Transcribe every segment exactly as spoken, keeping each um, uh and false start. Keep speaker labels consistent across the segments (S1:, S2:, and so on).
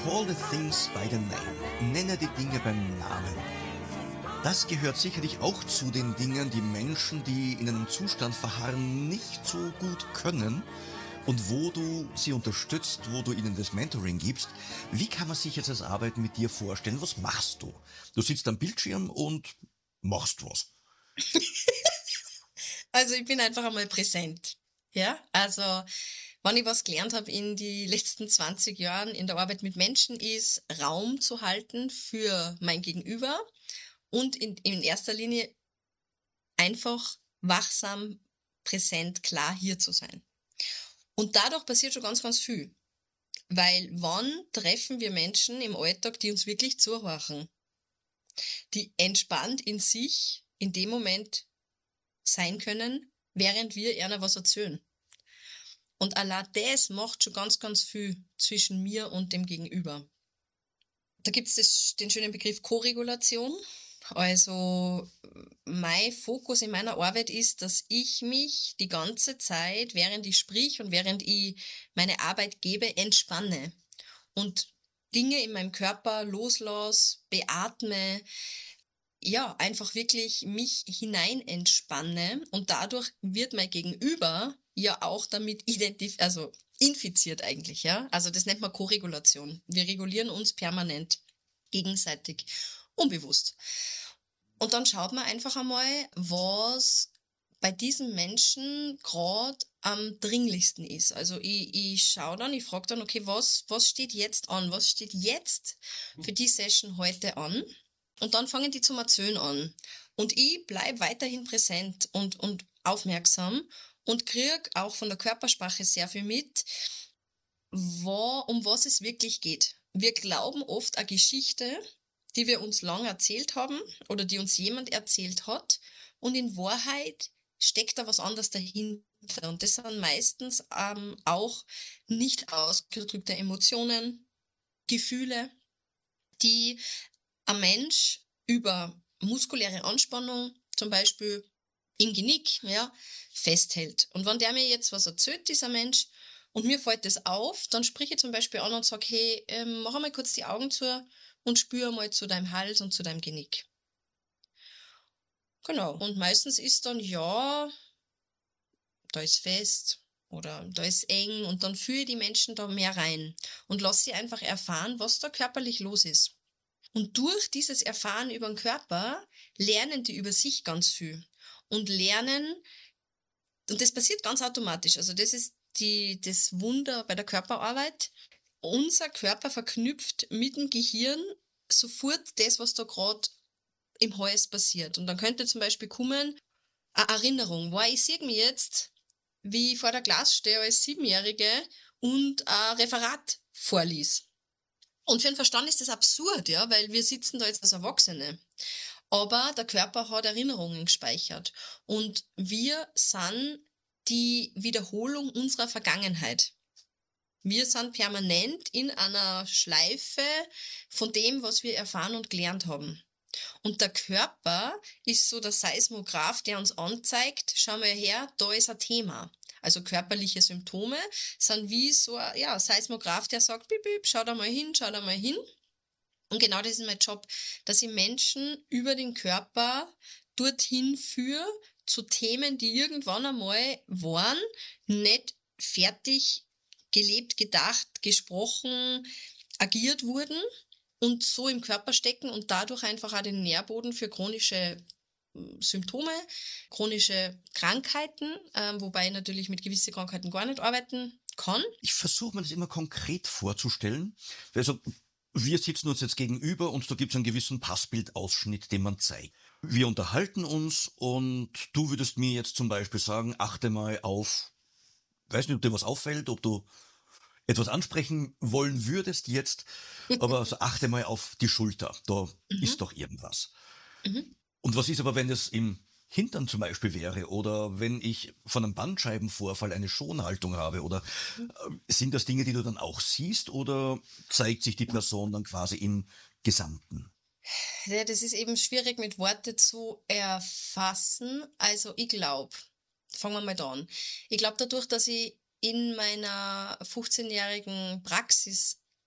S1: Call the things by the name. Nenne die Dinge beim Namen. Das gehört sicherlich auch zu den Dingen, die Menschen, die in einem Zustand verharren, nicht so gut können und wo du sie unterstützt, wo du ihnen das Mentoring gibst. Wie kann man sich jetzt das Arbeiten mit dir vorstellen? Was machst du? Du sitzt am Bildschirm und machst was.
S2: Also ich bin einfach einmal präsent. Ja, also wenn ich was gelernt habe in die letzten zwanzig Jahren in der Arbeit mit Menschen, ist Raum zu halten für mein Gegenüber und in, in erster Linie einfach wachsam, präsent, klar hier zu sein. Und dadurch passiert schon ganz, ganz viel. Weil wann treffen wir Menschen im Alltag, die uns wirklich zuhören? Die entspannt in sich in dem Moment sein können, während wir ihnen was erzählen. Und allein das macht schon ganz, ganz viel zwischen mir und dem Gegenüber. Da gibt es den schönen Begriff Koregulation. Also mein Fokus in meiner Arbeit ist, dass ich mich die ganze Zeit, während ich sprich und während ich meine Arbeit gebe, entspanne und Dinge in meinem Körper loslasse, beatme, ja, einfach wirklich mich hinein entspanne und dadurch wird mein Gegenüber ja auch damit identif- also infiziert eigentlich, ja. Also das nennt man Koregulation. Wir regulieren uns permanent gegenseitig, unbewusst. Und dann schaut man einfach einmal, was bei diesen Menschen gerade am dringlichsten ist. Also ich, ich schaue dann, ich frage dann, okay, was, was steht jetzt an? Was steht jetzt für die Session heute an? Und dann fangen die zum Erzählen an. Und ich bleib weiterhin präsent und, und aufmerksam und krieg auch von der Körpersprache sehr viel mit, wo, um was es wirklich geht. Wir glauben oft eine Geschichte, die wir uns lang erzählt haben oder die uns jemand erzählt hat. Und in Wahrheit steckt da was anderes dahinter. Und das sind meistens ähm, auch nicht ausgedrückte Emotionen, Gefühle, die ein Mensch über muskuläre Anspannung, zum Beispiel im Genick, ja, festhält. Und wenn der mir jetzt was erzählt, dieser Mensch, und mir fällt das auf, dann sprich ich zum Beispiel an und sage, hey, ähm, mach einmal kurz die Augen zu und spür mal zu deinem Hals und zu deinem Genick. Genau. Und meistens ist dann, ja, da ist fest oder da ist eng und dann führe die Menschen da mehr rein und lass sie einfach erfahren, was da körperlich los ist. Und durch dieses Erfahren über den Körper lernen die über sich ganz viel und lernen, und das passiert ganz automatisch, also das ist die, das Wunder bei der Körperarbeit. Unser Körper verknüpft mit dem Gehirn sofort das, was da gerade im Hals passiert. Und dann könnte zum Beispiel kommen eine Erinnerung, wo ich sehe mich jetzt, wie ich vor der Klasse stehe als Siebenjährige und ein Referat vorlies. Und für den Verstand ist das absurd, ja, weil wir sitzen da jetzt als Erwachsene. Aber der Körper hat Erinnerungen gespeichert. Und wir sind die Wiederholung unserer Vergangenheit. Wir sind permanent in einer Schleife von dem, was wir erfahren und gelernt haben. Und der Körper ist so der Seismograph, der uns anzeigt, schau mal her, da ist ein Thema. Also körperliche Symptome sind wie so ein ja, Seismograph, der sagt, bip, bip, schau da mal hin, schau da mal hin. Und genau das ist mein Job, dass ich Menschen über den Körper dorthin führe, zu Themen, die irgendwann einmal waren, nicht fertig gelebt, gedacht, gesprochen, agiert wurden und so im Körper stecken und dadurch einfach auch den Nährboden für chronische Symptome, chronische Krankheiten, äh, wobei ich natürlich mit gewissen Krankheiten gar nicht arbeiten kann.
S1: Ich versuche mir das immer konkret vorzustellen. Also wir sitzen uns jetzt gegenüber und da gibt es einen gewissen Passbildausschnitt, den man zeigt. Wir unterhalten uns und du würdest mir jetzt zum Beispiel sagen, achte mal auf, weiß nicht, ob dir was auffällt, ob du etwas ansprechen wollen würdest jetzt, aber also achte mal auf die Schulter, da
S2: Mhm.
S1: ist doch irgendwas.
S2: Mhm.
S1: Und was ist aber, wenn es im Hintern zum Beispiel wäre oder wenn ich von einem Bandscheibenvorfall eine Schonhaltung habe oder äh, sind das Dinge, die du dann auch siehst oder zeigt sich die Person dann quasi im Gesamten?
S2: Ja, das ist eben schwierig mit Worte zu erfassen. Also ich glaube, fangen wir mal da an. Ich glaube dadurch, dass ich in meiner fünfzehnjährigen Praxis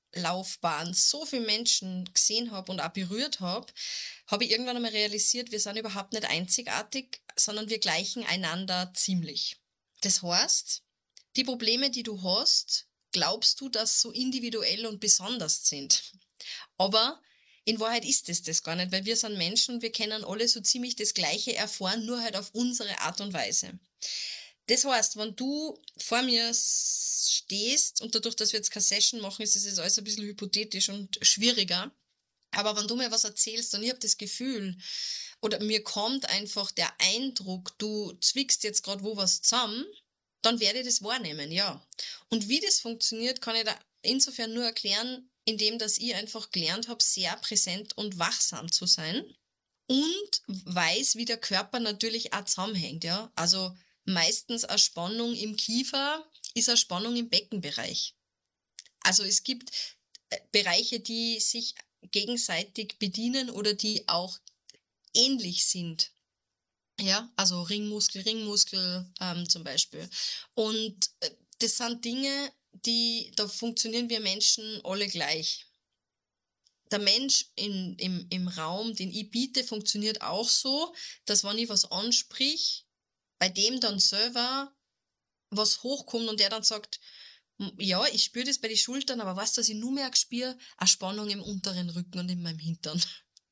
S2: Laufbahn so viele Menschen gesehen habe und auch berührt habe, habe ich irgendwann einmal realisiert, wir sind überhaupt nicht einzigartig, sondern wir gleichen einander ziemlich. Das heißt, die Probleme, die du hast, glaubst du, dass so individuell und besonders sind. Aber in Wahrheit ist es das gar nicht, weil wir sind Menschen und wir können alle so ziemlich das Gleiche erfahren, nur halt auf unsere Art und Weise. Das heißt, wenn du vor mir stehst und dadurch, dass wir jetzt keine Session machen, ist das jetzt alles ein bisschen hypothetisch und schwieriger. Aber wenn du mir was erzählst und ich habe das Gefühl, oder mir kommt einfach der Eindruck, du zwickst jetzt gerade wo was zusammen, dann werde ich das wahrnehmen, ja. Und wie das funktioniert, kann ich da insofern nur erklären, indem dass ich einfach gelernt habe, sehr präsent und wachsam zu sein und weiß, wie der Körper natürlich auch zusammenhängt, ja. Also meistens eine Spannung im Kiefer ist eine Spannung im Beckenbereich. Also es gibt Bereiche, die sich gegenseitig bedienen oder die auch ähnlich sind. Ja, also Ringmuskel, Ringmuskel ähm, zum Beispiel. Und äh, das sind Dinge, die, da funktionieren wir Menschen alle gleich. Der Mensch in, im, im Raum, den ich biete, funktioniert auch so, dass wenn ich was ansprich, bei dem dann selber was hochkommt und der dann sagt, ja, ich spüre das bei den Schultern, aber weißt du, was ich nur mehr spüre? Eine Spannung im unteren Rücken und in meinem Hintern.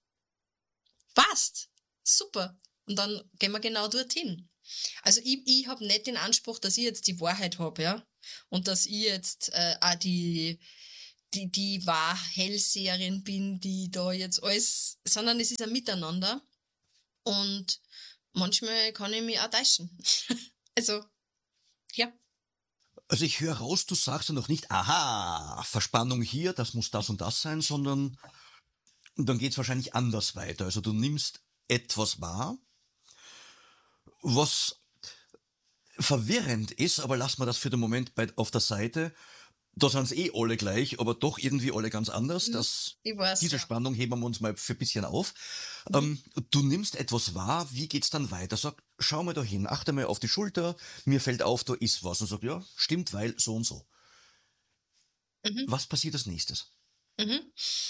S2: Passt. Super. Und dann gehen wir genau dorthin. Also ich, ich habe nicht den Anspruch, dass ich jetzt die Wahrheit habe, ja. Und dass ich jetzt äh, auch die, die, die Wahrhellseherin bin, die da jetzt alles, sondern es ist ein Miteinander. Und manchmal kann ich mich auch täuschen. Also, ja.
S1: Also ich höre raus, du sagst ja noch nicht, aha, Verspannung hier, das muss das und das sein, sondern dann geht's wahrscheinlich anders weiter. Also du nimmst etwas wahr, was verwirrend ist, aber lass mal das für den Moment bei, auf der Seite. Da sind's eh alle gleich, aber doch irgendwie alle ganz anders. Das,
S2: Ich weiß,
S1: diese
S2: ja.
S1: Spannung heben wir uns mal für ein bisschen auf.
S2: Mhm.
S1: Ähm, du nimmst etwas wahr, wie geht's dann weiter? Sag, schau mal da hin, achte mal auf die Schulter, mir fällt auf, da ist was. Und sag, ja, stimmt, weil so und so.
S2: Mhm.
S1: Was passiert als nächstes?
S2: Mhm.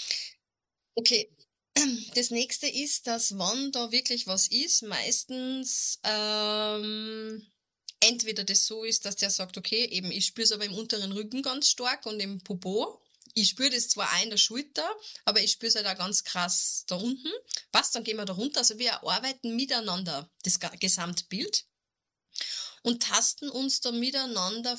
S2: Okay. Das nächste ist, dass wenn da wirklich was ist, meistens ähm, entweder das so ist, dass der sagt, okay, eben ich spüre es aber im unteren Rücken ganz stark und im Popo. Ich spüre das zwar auch in der Schulter, aber ich spüre es halt auch ganz krass da unten. Was, dann gehen wir da runter. Also wir arbeiten miteinander, das Ga- Gesamtbild, und tasten uns da miteinander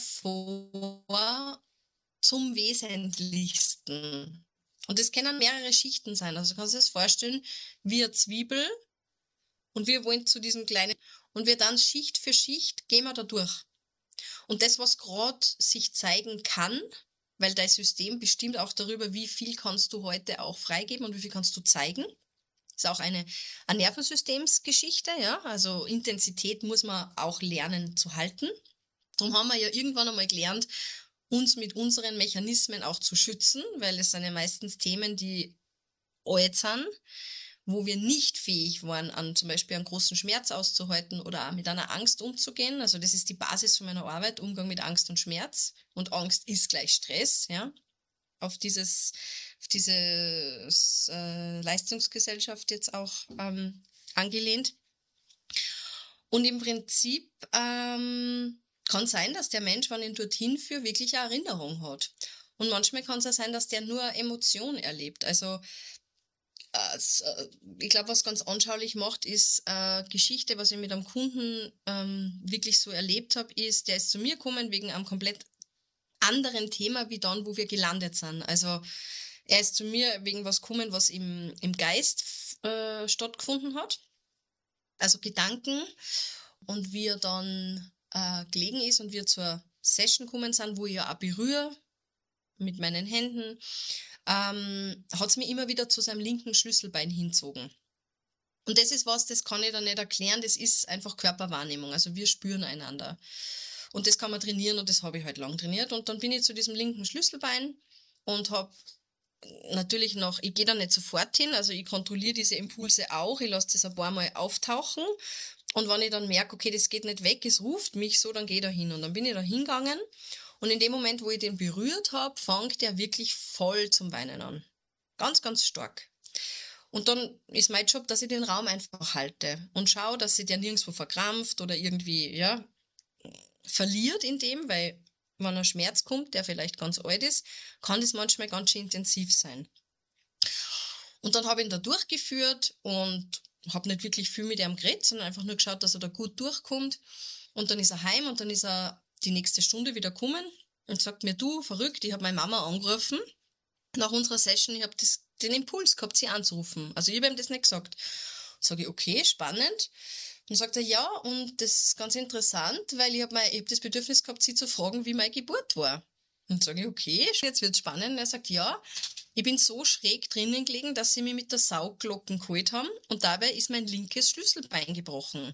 S2: vor zum Wesentlichsten. Und das können mehrere Schichten sein. Also kannst du dir das vorstellen, wie eine Zwiebel, und wir wollen zu diesem kleinen, und wir dann Schicht für Schicht gehen wir da durch. Und das, was gerade sich zeigen kann, weil dein System bestimmt auch darüber, wie viel kannst du heute auch freigeben und wie viel kannst du zeigen. Ist auch eine, eine Nervensystemsgeschichte, ja. Also Intensität muss man auch lernen zu halten. Darum haben wir ja irgendwann einmal gelernt, uns mit unseren Mechanismen auch zu schützen, weil es sind ja meistens Themen, die alt sind, wo wir nicht fähig waren, an zum Beispiel einen großen Schmerz auszuhalten oder auch mit einer Angst umzugehen. Also das ist die Basis von meiner Arbeit, Umgang mit Angst und Schmerz. Und Angst ist gleich Stress, ja. Auf dieses, auf dieses äh, Leistungsgesellschaft jetzt auch ähm, angelehnt. Und im Prinzip ähm, kann sein, dass der Mensch, wenn ich ihn dorthin führe, wirklich eine Erinnerung hat. Und manchmal kann es auch sein, dass der nur eine Emotion erlebt. Also äh, ich glaube, was ganz anschaulich macht, ist eine Geschichte, was ich mit einem Kunden ähm, wirklich so erlebt habe, ist, der ist zu mir gekommen wegen einem komplett anderen Thema wie dann, wo wir gelandet sind. Also er ist zu mir wegen was gekommen, was im, im Geist äh, stattgefunden hat. Also Gedanken. Und wie er dann äh, gelegen ist und wir zur Session gekommen sind, wo ich ja auch berühre mit meinen Händen, ähm, hat es mich immer wieder zu seinem linken Schlüsselbein hinzogen. Und das ist was, das kann ich dann nicht erklären, das ist einfach Körperwahrnehmung, also wir spüren einander. Und das kann man trainieren und das habe ich halt lang trainiert. Und dann bin ich zu diesem linken Schlüsselbein und habe natürlich noch, ich gehe da nicht sofort hin, also ich kontrolliere diese Impulse auch, ich lasse das ein paar Mal auftauchen. Und wenn ich dann merke, okay, das geht nicht weg, es ruft mich so, dann gehe ich da hin. Und dann bin ich da hingegangen Und in dem Moment, wo ich den berührt habe, fängt er wirklich voll zum Weinen an. Ganz, ganz stark. Und dann ist mein Job, dass ich den Raum einfach halte und schaue, dass sich der nirgendwo verkrampft oder irgendwie, ja, verliert in dem, weil wenn ein Schmerz kommt, der vielleicht ganz alt ist, kann das manchmal ganz schön intensiv sein. Und dann habe ich ihn da durchgeführt und habe nicht wirklich viel mit ihm geredet, sondern einfach nur geschaut, dass er da gut durchkommt. Und dann ist er heim und dann ist er die nächste Stunde wieder gekommen und sagt mir, du, verrückt, ich habe meine Mama angerufen nach unserer Session, ich habe den Impuls gehabt, sie anzurufen. Also ich habe ihm das nicht gesagt. Sage ich, okay, spannend. Und sagt er, ja, und das ist ganz interessant, weil ich habe hab das Bedürfnis gehabt, sie zu fragen, wie meine Geburt war. Und sage ich, okay, jetzt wird's spannend. Und er sagt, ja, ich bin so schräg drinnen gelegen, dass sie mich mit der Saugglocke geholt haben und dabei ist mein linkes Schlüsselbein gebrochen.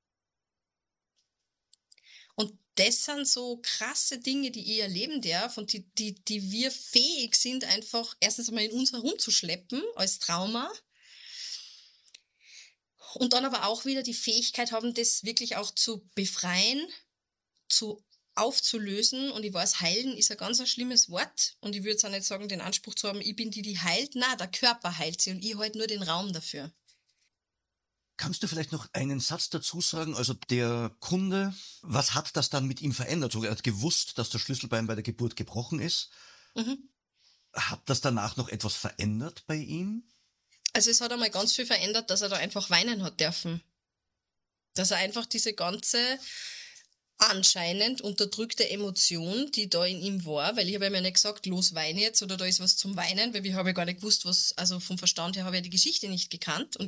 S2: Und das sind so krasse Dinge, die ich erleben darf und die, die, die wir fähig sind, einfach erstens einmal in uns herumzuschleppen als Trauma und dann aber auch wieder die Fähigkeit haben, das wirklich auch zu befreien, zu aufzulösen. Und ich weiß, heilen ist ein ganz ein schlimmes Wort und ich würde jetzt auch nicht sagen, den Anspruch zu haben, ich bin die, die heilt. Nein, der Körper heilt sie und ich halte nur den Raum dafür.
S1: Kannst du vielleicht noch einen Satz dazu sagen? Also der Kunde, was hat das dann mit ihm verändert? So, er hat gewusst, dass das Schlüsselbein bei der Geburt gebrochen ist.
S2: Mhm.
S1: Hat das danach noch etwas verändert bei ihm?
S2: Also es hat einmal ganz viel verändert, dass er da einfach weinen hat dürfen. Dass er einfach diese ganze anscheinend unterdrückte Emotion, die da in ihm war, weil ich habe ihm ja nicht gesagt, los weine jetzt oder da ist was zum Weinen, weil ich habe ja gar nicht gewusst, was, also vom Verstand her habe ich ja die Geschichte nicht gekannt und